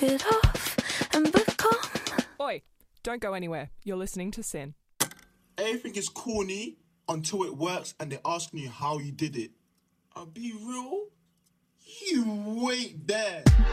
it off and become. Oi, don't go anywhere. You're listening to Sin. Everything is corny until it works and they're asking you how you did it. I'll be real. You wait there.